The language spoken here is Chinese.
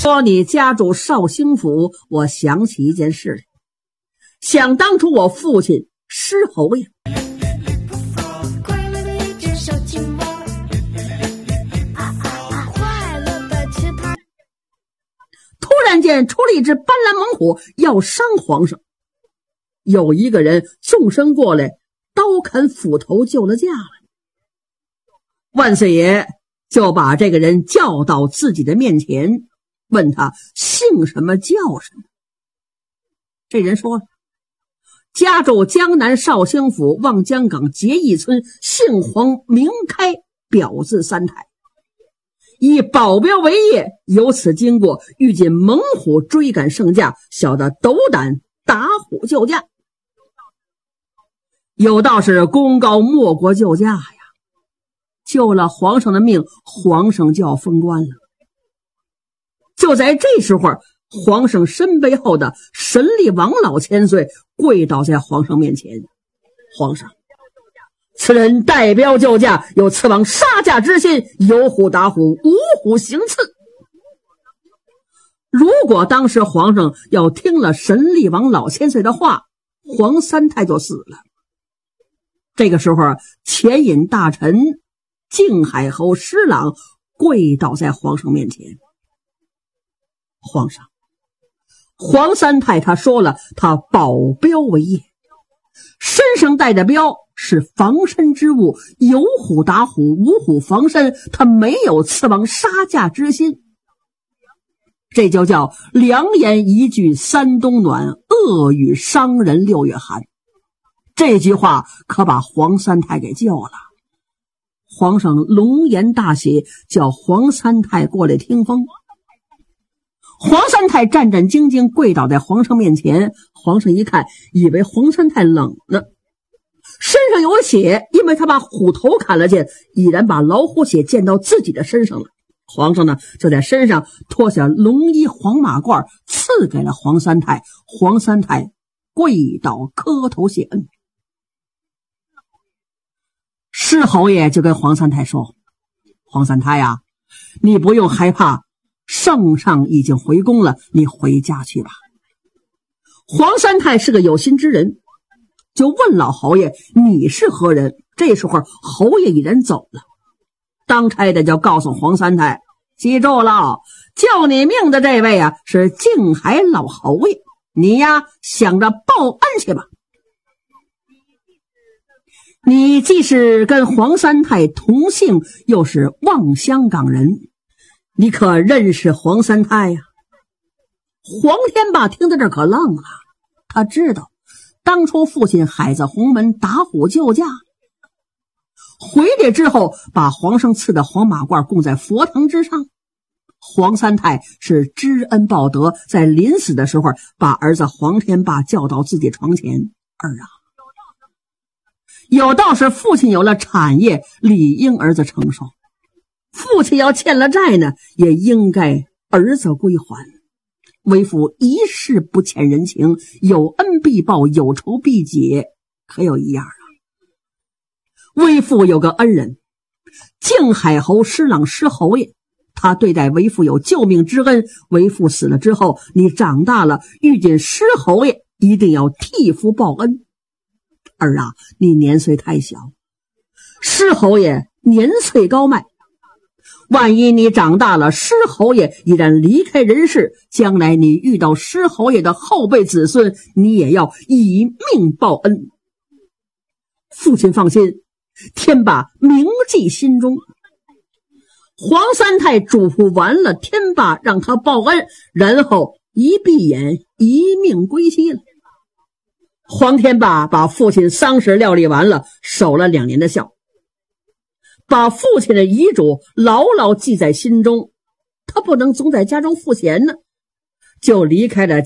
说你家住绍兴府，我想起一件事来。想当初我父亲施侯爷突然间出了一只斑斓猛虎要伤皇上，有一个人纵身过来，刀砍斧头救了驾了。万岁爷就把这个人叫到自己的面前，问他姓什么叫什么。这人说了，家住江南绍兴府望江港结义村，姓黄名开，表字三台，以保镖为业，由此经过，遇见猛虎追赶圣驾，小的斗胆打虎救驾。有道是功高莫过救驾呀，救了皇上的命，皇上就要封官了。就在这时候，皇上身背后的神力王老千岁跪倒在皇上面前，皇上，此人代表救驾，有刺王杀驾之心，有虎打虎，无虎行刺。如果当时皇上要听了神力王老千岁的话，皇三太就死了。这个时候，前引大臣靖海侯施琅跪倒在皇上面前，皇上，皇三太他说了，他保镖为业，身上带的镖是防身之物，有虎打虎，无虎防身，他没有刺王杀驾之心。这就叫良言一句三冬暖，恶语伤人六月寒。这句话可把皇三太给救了。皇上龙颜大喜，叫皇三太过来听风。皇三太战战兢兢跪倒在皇上面前，皇上一看，以为皇三太冷呢，身上有血，因为他把虎头砍了剑，已然把老虎血溅到自己的身上了。皇上呢，就在身上脱下龙衣黄马褂，赐给了皇三太。皇三太跪倒磕头谢恩。施侯爷就跟皇三太说，皇三太呀，你不用害怕，圣上已经回宫了，你回家去吧。皇三太是个有心之人，就问老侯爷，你是何人？这时候侯爷已然走了，当差的就告诉皇三太，记住了，救你命的这位啊，是靖海老侯爷，你呀想着报恩去吧。你既是跟皇三太同姓，又是望香港人，你可认识皇三太呀？黄天霸听到这可愣了，他知道当初父亲海在鸿门打虎救驾，回来之后把皇上赐的黄马褂供在佛堂之上。皇三太是知恩报德，在临死的时候把儿子黄天霸叫到自己床前，儿啊，有道是父亲有了产业，理应儿子承受，父亲要欠了债呢，也应该儿子归还。为父一世不欠人情，有恩必报，有仇必解，可有一样啊，为父有个恩人靖海侯施琅施侯爷，他对待为父有救命之恩，为父死了之后，你长大了遇见施侯爷，一定要替父报恩。儿啊，你年岁太小，施侯爷年岁高迈，万一你长大了，施侯爷已然离开人世，将来你遇到施侯爷的后辈子孙，你也要以命报恩。父亲放心，天霸铭记心中。皇三太嘱咐完了天霸，让他报恩，然后一闭眼一命归西了。黄天霸把父亲丧事料理完了，守了2年的孝，把父亲的遗嘱牢牢记在心中，他不能总在家中赋闲呢，就离开了